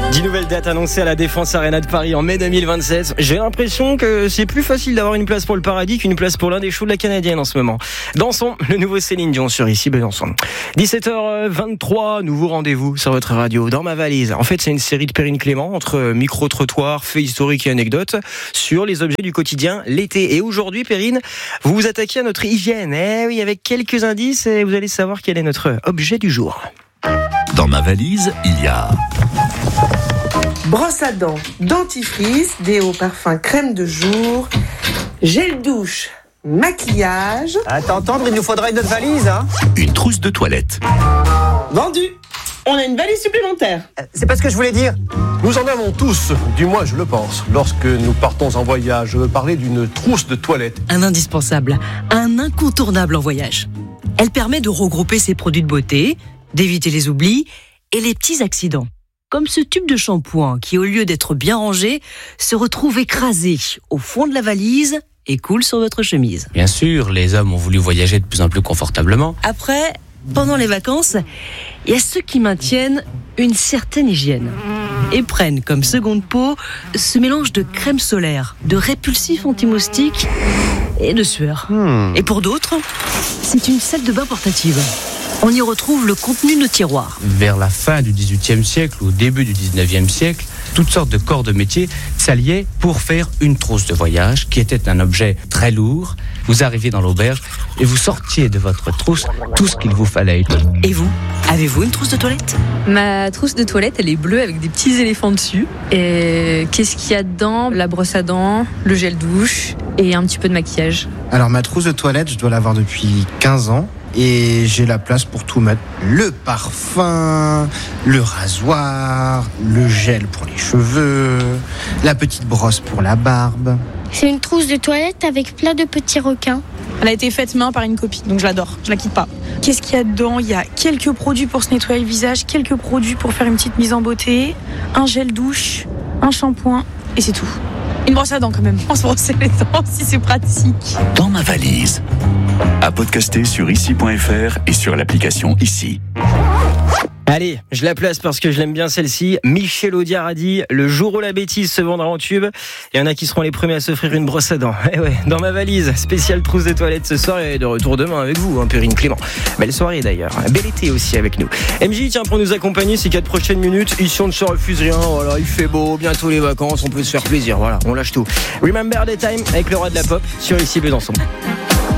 10 nouvelles dates annoncées à la Défense Arena de Paris en mai 2027. J'ai l'impression que c'est plus facile d'avoir une place pour le paradis qu'une place pour l'un des shows de la Canadienne en ce moment. Dansons, le nouveau Céline Dion sur Ici Besançon. 17h23, nouveau rendez-vous sur votre radio dans ma valise. En fait, c'est une série de Perrine Clément entre micro-trottoirs, faits historiques et anecdotes sur les objets du quotidien l'été. Et aujourd'hui, Perrine, vous vous attaquez à notre hygiène. Eh oui, avec quelques indices et vous allez savoir quel est notre objet du jour. Dans ma valise, il y a... brosse à dents, dentifrice, déo, parfum, crème de jour, gel douche, maquillage. À t'entendre, il nous faudra une autre valise, hein. Une trousse de toilette. Vendu. On a une valise supplémentaire. C'est pas ce que je voulais dire. Nous en avons tous, du moins je le pense. Lorsque nous partons en voyage, je veux parler d'une trousse de toilette. Un indispensable, un incontournable en voyage. Elle permet de regrouper ses produits de beauté, d'éviter les oublis et les petits accidents. Comme ce tube de shampoing qui, au lieu d'être bien rangé, se retrouve écrasé au fond de la valise et coule sur votre chemise. Bien sûr, les hommes ont voulu voyager de plus en plus confortablement. Après, pendant les vacances, il y a ceux qui maintiennent une certaine hygiène et prennent comme seconde peau ce mélange de crème solaire, de répulsif anti-moustique et de sueur. Et pour d'autres, c'est une salle de bain portative. On y retrouve le contenu de nos tiroirs. Vers la fin du XVIIIe siècle ou au début du XIXe siècle, toutes sortes de corps de métier s'alliaient pour faire une trousse de voyage qui était un objet très lourd. Vous arriviez dans l'auberge et vous sortiez de votre trousse tout ce qu'il vous fallait. Et vous, avez-vous une trousse de toilette ? Ma trousse de toilette, elle est bleue avec des petits éléphants dessus. Et qu'est-ce qu'il y a dedans ? La brosse à dents, le gel douche et un petit peu de maquillage. Alors ma trousse de toilette, je dois l'avoir depuis 15 ans. Et j'ai la place pour tout mettre. Le parfum, le rasoir, le gel pour les cheveux, la petite brosse pour la barbe. C'est une trousse de toilette avec plein de petits requins. Elle a été faite main par une copine, donc je l'adore, je la quitte pas. Qu'est-ce qu'il y a dedans ? Il y a quelques produits pour se nettoyer le visage, quelques produits pour faire une petite mise en beauté, un gel douche, un shampoing, et c'est tout. Une brosse à dents quand même, on se brosser les dents si c'est pratique. Dans ma valise. À podcaster sur ici.fr et sur l'application Ici. Allez, je la place parce que je l'aime bien celle-ci. Michel Audiard a dit « Le jour où la bêtise se vendra en tube, il y en a qui seront les premiers à s'offrir une brosse à dents. » Eh ouais, dans ma valise, spéciale trousse de toilette ce soir et de retour demain avec vous, Perrine Clément. Belle soirée d'ailleurs, bel été aussi avec nous. MJ, tiens, pour nous accompagner ces 4 prochaines minutes, ici on ne se refuse rien, voilà, il fait beau, bientôt les vacances, on peut se faire plaisir, voilà, on lâche tout. Remember the time avec le roi de la pop sur Ici Besançon.